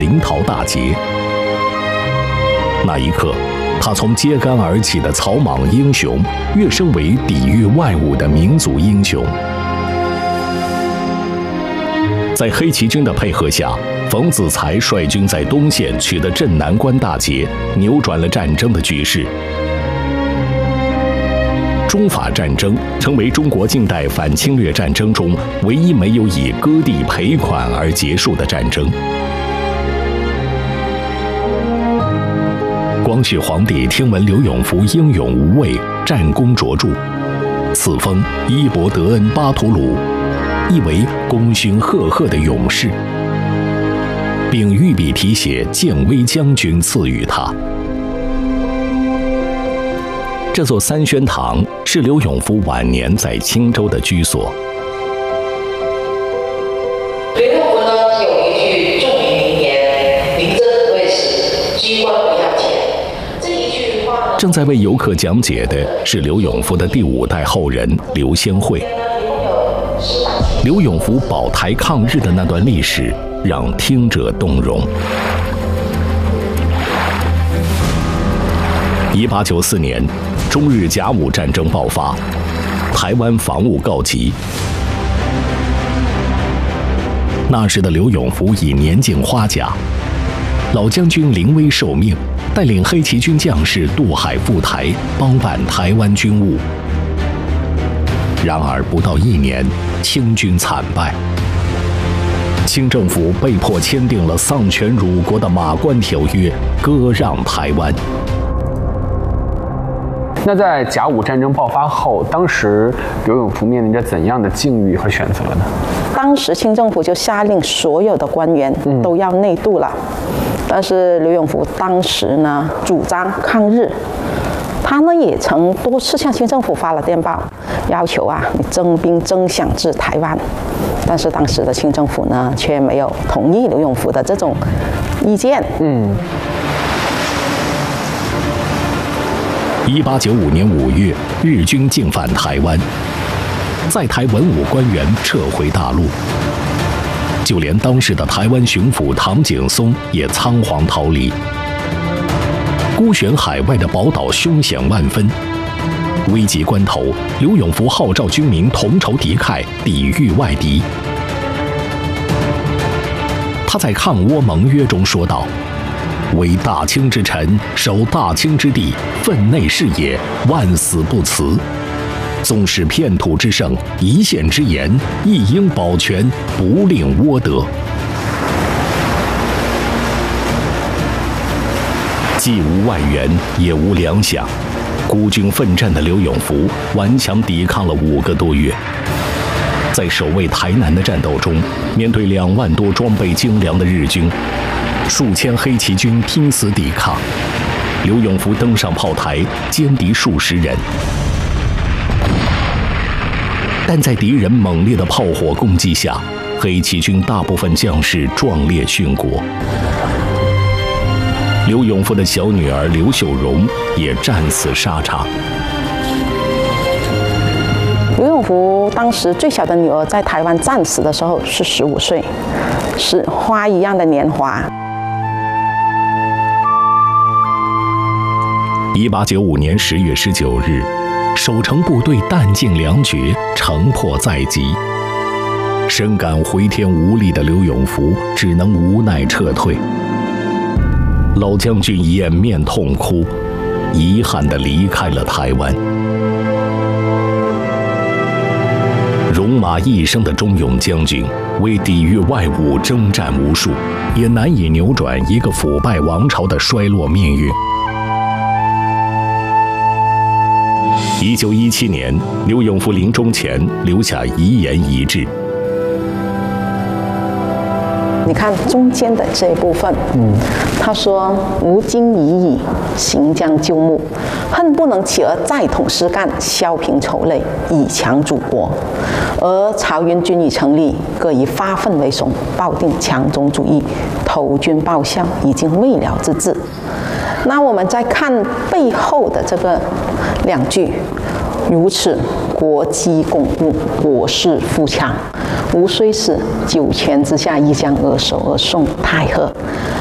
临洮大捷。那一刻，他从揭竿而起的草莽英雄，跃升为抵御外侮的民族英雄。在黑旗军的配合下，冯子材率军在东线取得镇南关大捷，扭转了战争的局势。中法战争成为中国近代反侵略战争中唯一没有以割地赔款而结束的战争。光绪皇帝听闻刘永福英勇无畏、战功卓著，赐封伊伯德恩巴图鲁，意为功勋赫赫的勇士，并御笔题写建威将军赐予他。这座三宣堂是刘永福晚年在青州的居所。 刘永福呢有一句著名名言：“临阵为死，机关不要钱。”这一句话呢， 正在为游客讲解的是刘永福的第5代后人刘先惠。刘永福保台抗日的那段历史，让听者动容。1894年，中日甲午战争爆发，台湾防务告急。那时的刘永福已年近花甲，老将军临危受命，带领黑旗军将士渡海赴台，帮办台湾军务。然而不到1年，清军惨败，清政府被迫签订了丧权辱国的马关条约，割让台湾。 那在甲午战争爆发后，当时刘永福面临着怎样的境遇和选择呢？ 当时清政府就下令所有的官员都要内渡了，但是刘永福当时呢主张抗日，他呢也曾多次向清政府发了电报，要求你征兵征饷至台湾，但是当时的清政府呢却没有同意刘永福的这种意见。 1895年5月，日军进犯台湾，在台文武官员撤回大陆，就连当时的台湾巡抚唐景崧也仓皇逃离。孤悬海外的宝岛凶险万分，危急关头，刘永福号召军民同仇敌忾，抵御外敌。他在抗倭盟约中说道：“为大清之臣，守大清之地，分内事也，万死不辞。纵使片土之盛，一线之盐，亦应保全，不令倭得。”既无外援，也无粮饷，孤军奋战的刘永福顽强抵抗了5个多月。在守卫台南的战斗中，面对2万多装备精良的日军，数千黑旗军拼死抵抗，刘永福登上炮台，歼敌数十人。但在敌人猛烈的炮火攻击下，黑旗军大部分将士壮烈殉国。刘永福的小女儿刘秀荣也战死沙场。 刘永福当时最小的女儿在台湾战死的时候是15岁，是花一样的年华。 1895年10月19日，守城部队弹尽粮绝，城破在即。深感回天无力的刘永福只能无奈撤退。老将军掩面痛哭，遗憾地离开了台湾。戎马一生的忠勇将军，为抵御外侮征战无数，也难以扭转一个腐败王朝的衰落命运。1917年，刘永福临终前留下遗言遗志。 你看中间的这一部分，他说：“吾今已矣，行将就木，恨不能起而再统师干，削平仇累，以强祖国。而曹云军已成立，各以发愤为怂，抱定强中主义，投军报效，已经未了之志。”那我们再看背后的这个2句：“如此国积巩固，国势富强。吾虽死，9泉之下亦将而守而送太和。